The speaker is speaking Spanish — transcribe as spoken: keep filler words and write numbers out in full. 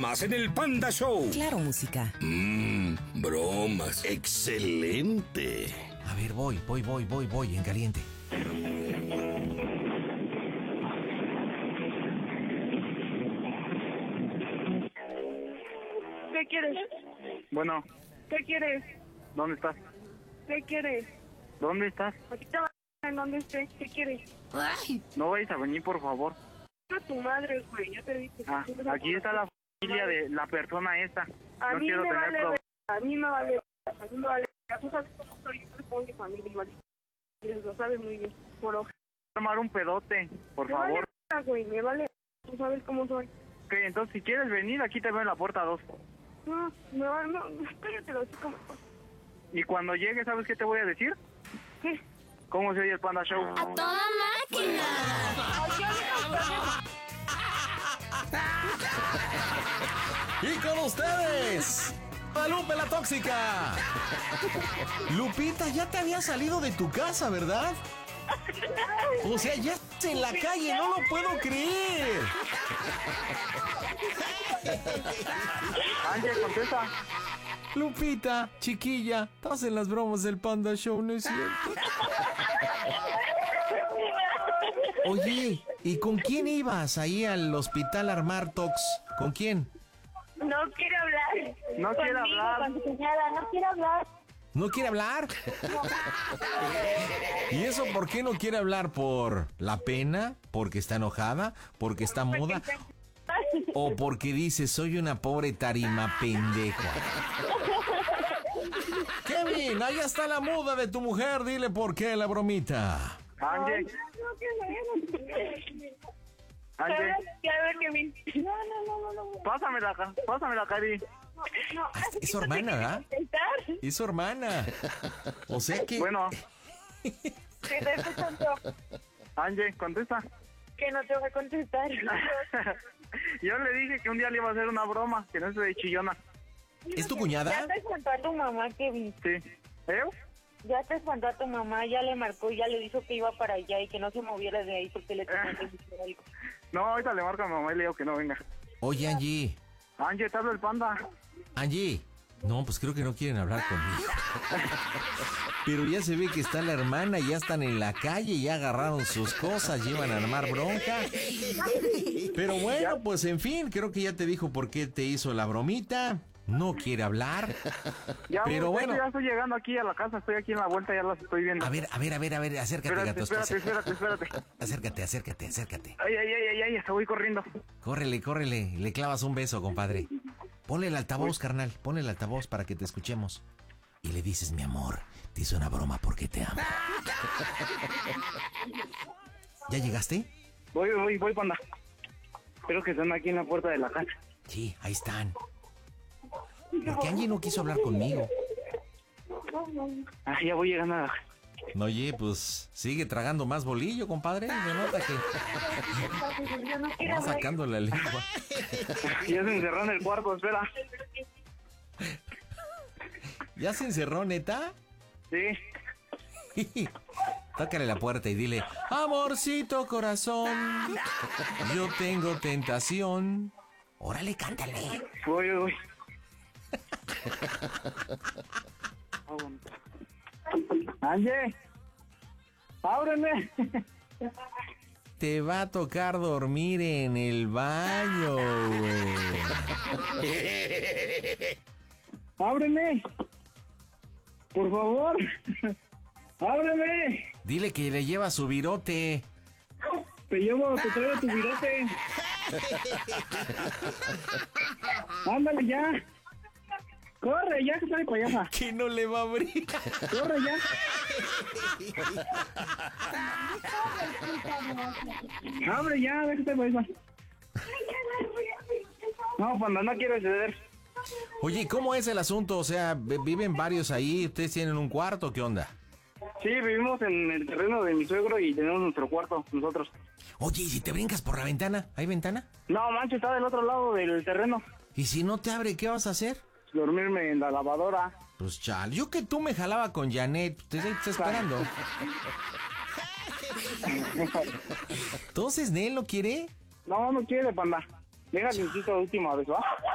bromas en el Panda Show. Claro, música. Mmm, bromas. Excelente. A ver, voy, voy, voy, voy, voy, en caliente. ¿Qué quieres? Bueno, ¿Qué quieres? ¿dónde estás? ¿Qué quieres? ¿Dónde estás? Aquí te va en donde esté. ¿Qué quieres? No vayas a venir, por favor. A tu madre, güey, ya te dije. Ah, aquí está la familia de la persona esta. A No mí quiero me tener vale, problemas. a mí me vale, a mí me vale. Tú sabes cómo soy, yo soy mi familia igual. Lo sabes muy bien. Por ojo. Tomar un pedote, por Me favor. vale, güey, me vale. Tú sabes cómo soy. Ok, entonces si quieres venir, aquí te veo en la puerta dos. No, me vale, no, cállate, lo así como. Y cuando llegue, ¿sabes qué te voy a decir? ¿Qué? ¿Cómo se oye el Panda Show? ¡A toda máquina! Y con ustedes, Lupe la tóxica. Lupita, ya te había salido de tu casa, ¿verdad? O sea, ya estás en la calle, no lo puedo creer. Ángel, contesta. Lupita, chiquilla, estás en las bromas del Panda Show, ¿no es cierto? Oye, ¿y con quién ibas ahí al hospital Armartox? ¿Con quién? No quiero hablar. No quiero Conmigo, hablar. con tu cuñada, no quiero hablar. ¿No quiere hablar? ¿Y eso por qué no quiere hablar? ¿Por la pena? ¿Porque está enojada? ¿Porque está muda? ¿O porque dice, soy una pobre tarima pendeja? Kevin, ahí está la muda de tu mujer, dile por qué la bromita. Ángel, Ángel, A ver, Kevin. No, no, no, no, no. pásamela, pásamela, Cari. No, Ah, es su hermana, ¿verdad? Es su hermana. O sea que... Bueno, Te estoy escuchando. Ángel, contesta. Que no te voy a contestar. Yo le dije que un día le iba a hacer una broma, que no es de chillona. ¿Es tu Ya cuñada? te espantó a tu mamá, Kevin. Sí. ¿Eh? Ya te espantó a tu mamá, ya le marcó y ya le dijo que iba para allá y que no se moviera de ahí porque le tenía que decir algo. No, ahorita le marco a mi mamá y le digo que no venga. Oye, Angie. Ángel, te hablo el Panda. Angie. No, pues creo que no quieren hablar conmigo. Pero ya se ve que está la hermana, ya están en la calle, ya agarraron sus cosas, llevan a armar bronca. Pero bueno, pues en fin, creo que ya te dijo por qué te hizo la bromita. No quiere hablar. Ya, Pero pues, bueno. ya estoy llegando aquí a la casa, estoy aquí en la vuelta, ya las estoy viendo. A ver, a ver, a ver, a ver, acércate, Espérate, gatos. espérate, espérate, espérate. Acércate, acércate, acércate. Ay, ay, ay, ay, ay, hasta voy corriendo. Córrele, córrele, le clavas un beso, compadre. Ponle el altavoz, carnal, ponle el altavoz para que te escuchemos. Y le dices, mi amor, te hice una broma porque te amo. ¿Ya llegaste? Voy, voy, voy, Panda. Espero que estén aquí en la puerta de la casa. Sí, ahí están. Porque Angie no quiso hablar conmigo. Ah, ya voy llegando a la... No, oye, pues sigue tragando más bolillo, compadre. Me nota que va sacando la lengua. Ya se encerró en el cuarto, espera. ¿Ya se encerró, neta? Sí. Tócale la puerta y dile, amorcito corazón, yo tengo tentación. Órale, cántale. Voy, voy. Ángel, ábreme. Te va a tocar dormir en el baño, güey. Ábreme. Por favor. Ábreme. Dile que le lleva su virote. Te llevo, te traigo tu virote. Ándale ya. Corre ya, que sale payasa. Que no le va a abrir. Corre ya. Abre ya, déjate payasa. No, Panda, no quiero ceder. Oye, ¿cómo es el asunto? O sea, ¿viven varios ahí? ¿Ustedes tienen un cuarto? ¿Qué onda? Sí, vivimos en el terreno de mi suegro y tenemos nuestro cuarto, nosotros. Oye, ¿y si te brincas por la ventana? ¿Hay ventana? No, mancho, está del otro lado del terreno. ¿Y si no te abre, qué vas a hacer? Dormirme en la lavadora. Pues chal, yo que tú me jalaba con Janet, te estoy esperando. Entonces, ¿Nel no quiere? No, no quiere, Panda. Déjale, insisto, última vez, ¿va?